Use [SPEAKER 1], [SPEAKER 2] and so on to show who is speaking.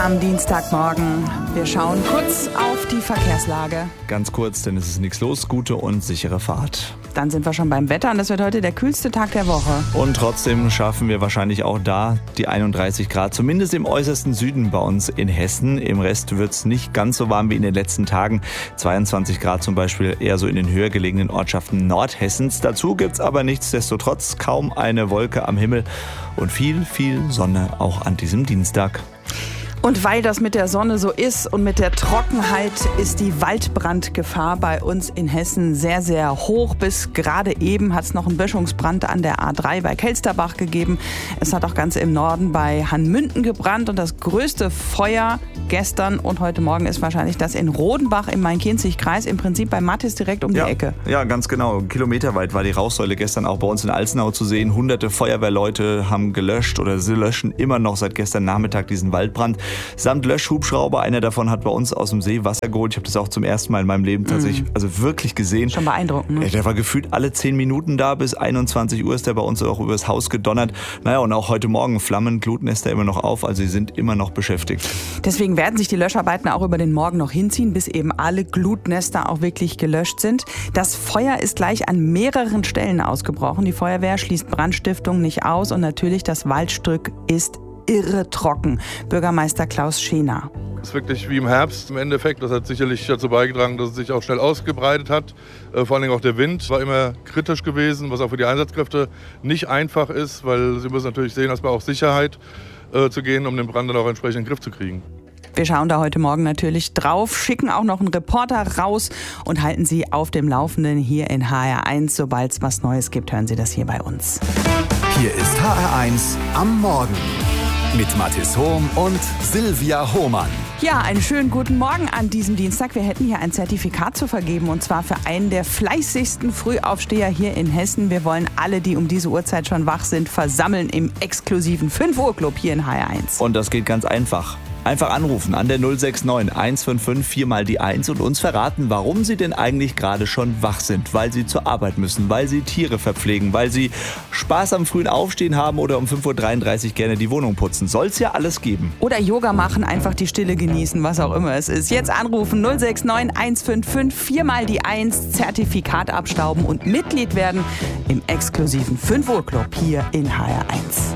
[SPEAKER 1] am Dienstagmorgen. Wir schauen kurz auf die Verkehrslage.
[SPEAKER 2] Ganz kurz, denn es ist nichts los. Gute und sichere Fahrt.
[SPEAKER 1] Dann sind wir schon beim Wetter und das wird heute der kühlste Tag der Woche.
[SPEAKER 2] Und trotzdem schaffen wir wahrscheinlich auch da die 31 Grad, zumindest im äußersten Süden bei uns in Hessen. Im Rest wird es nicht ganz so warm wie in den letzten Tagen. 22 Grad zum Beispiel eher so in den höher gelegenen Ortschaften Nordhessens. Dazu gibt es aber nichtsdestotrotz kaum eine Wolke am Himmel und viel Sonne auch an diesem Dienstag.
[SPEAKER 1] Und weil das mit der Sonne so ist und mit der Trockenheit ist die Waldbrandgefahr bei uns in Hessen sehr, sehr hoch. Bis gerade eben hat es noch einen Böschungsbrand an der A3 bei Kelsterbach gegeben. Es hat auch ganz im Norden bei Hanmünden gebrannt und das größte Feuer gestern und heute Morgen ist wahrscheinlich das in Rodenbach im Main-Kinzig-Kreis, im Prinzip bei Mattis direkt um die Ecke.
[SPEAKER 2] Ja, ganz genau. Kilometerweit war die Rauchsäule gestern auch bei uns in Alzenau zu sehen. Hunderte Feuerwehrleute haben gelöscht oder sie löschen immer noch seit gestern Nachmittag diesen Waldbrand. Samt Löschhubschrauber. Einer davon hat bei uns aus dem See Wasser geholt. Ich habe das auch zum ersten Mal in meinem Leben tatsächlich wirklich gesehen.
[SPEAKER 1] Schon beeindruckend, ne?
[SPEAKER 2] Der war gefühlt alle 10 Minuten da. Bis 21 Uhr ist der bei uns auch übers Haus gedonnert. Naja, und auch heute Morgen Flammen gluten es da immer noch auf. Also sie sind immer noch beschäftigt.
[SPEAKER 1] Deswegen werden sich die Löscharbeiten auch über den Morgen noch hinziehen, bis eben alle Glutnester auch wirklich gelöscht sind. Das Feuer ist gleich an mehreren Stellen ausgebrochen. Die Feuerwehr schließt Brandstiftung nicht aus und natürlich das Waldstück ist irre trocken. Bürgermeister Klaus Schener.
[SPEAKER 3] Es ist wirklich wie im Herbst im Endeffekt. Das hat sicherlich dazu beigetragen, dass es sich auch schnell ausgebreitet hat. Vor allen Dingen auch der Wind war immer kritisch gewesen, was auch für die Einsatzkräfte nicht einfach ist, weil sie müssen natürlich sehen, dass man auch Sicherheit zu gehen, um den Brand dann auch entsprechend in den Griff zu kriegen.
[SPEAKER 1] Wir schauen da heute Morgen natürlich drauf, schicken auch noch einen Reporter raus und halten Sie auf dem Laufenden hier in HR1. Sobald es was Neues gibt, hören Sie das hier bei uns.
[SPEAKER 4] Hier ist HR1 am Morgen mit Mathis Hohm und Silvia Hohmann.
[SPEAKER 1] Ja, einen schönen guten Morgen an diesem Dienstag. Wir hätten hier ein Zertifikat zu vergeben und zwar für einen der fleißigsten Frühaufsteher hier in Hessen. Wir wollen alle, die um diese Uhrzeit schon wach sind, versammeln im exklusiven 5 Uhr Club hier in HR1.
[SPEAKER 2] Und das geht ganz einfach. Einfach anrufen an der 069 155 4 mal die 1 und uns verraten, warum Sie denn eigentlich gerade schon wach sind. Weil Sie zur Arbeit müssen, weil Sie Tiere verpflegen, weil Sie Spaß am frühen Aufstehen haben oder um 5.33 Uhr gerne die Wohnung putzen. Soll's ja alles geben.
[SPEAKER 1] Oder Yoga machen, einfach die Stille genießen, was auch immer es ist. Jetzt anrufen 069 155 4 mal die 1, Zertifikat abstauben und Mitglied werden im exklusiven 5 Uhr Club hier in HR1.